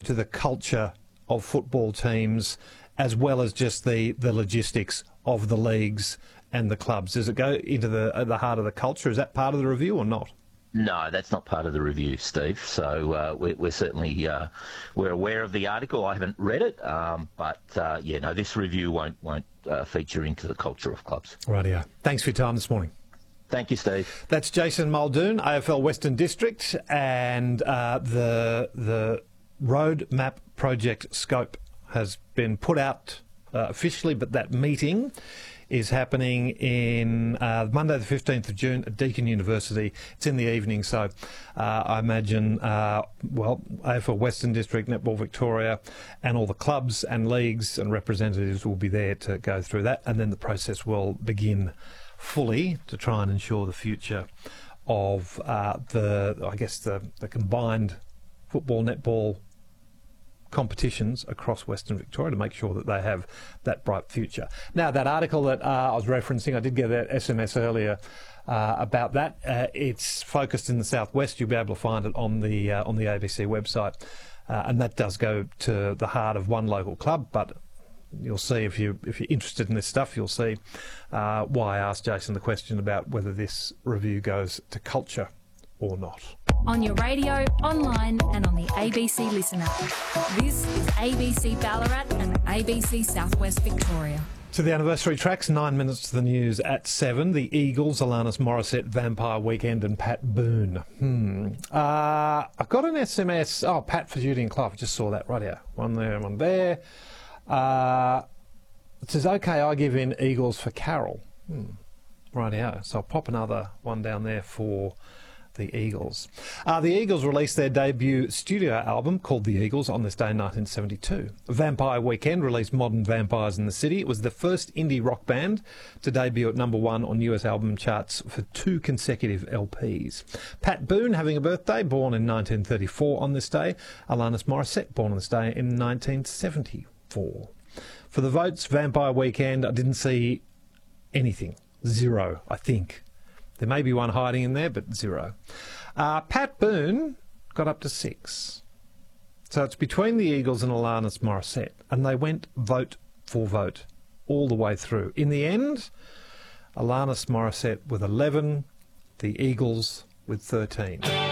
to the culture of football teams, as well as just the logistics of the leagues and the clubs? Does it go into the heart of the culture? Is that part of the review or not? No, that's not part of the review, Steve. So we're certainly we're aware of the article. I haven't read it, but this review won't feature into the culture of clubs. Rightio. Thanks for your time this morning. Thank you, Steve. That's Jason Muldoon, AFL Western District, and the roadmap project scope has been put out officially, but that meeting is happening in Monday the 15th of June at Deakin University. It's in the evening, so I imagine, AFL Western District, Netball Victoria, and all the clubs and leagues and representatives will be there to go through that, and then the process will begin fully to try and ensure the future of the combined football, netball competitions across Western Victoria to make sure that they have that bright future. Now, that article that I was referencing, I did get that SMS earlier about that. It's focused in the southwest. You'll be able to find it on the ABC website, and that does go to the heart of one local club. But you'll see, if you're interested in this stuff, you'll see why I asked Jason the question about whether this review goes to culture or not. On your radio, online and on the ABC Listen app. This is ABC Ballarat and ABC Southwest Victoria. To the anniversary tracks, 9 minutes to the news at 7. The Eagles, Alanis Morissette, Vampire Weekend and Pat Boone. I got an SMS. Oh, Pat for Judy and Clough. I just saw that right here. One there, one there. It says, OK, I give in Eagles for Carol. Right here. So I'll pop another one down there for the Eagles. The Eagles released their debut studio album called The Eagles on this day in 1972. Vampire Weekend released Modern Vampires in the City. It was the first indie rock band to debut at #1 on US album charts for 2 consecutive LPs. Pat Boone having a birthday, born in 1934 on this day. Alanis Morissette, born on this day in 1974. For the votes, Vampire Weekend, I didn't see anything. 0, I think. There may be one hiding in there, but 0. Pat Boone got up to 6. So it's between the Eagles and Alanis Morissette, and they went vote for vote all the way through. In the end, Alanis Morissette with 11, the Eagles with 13.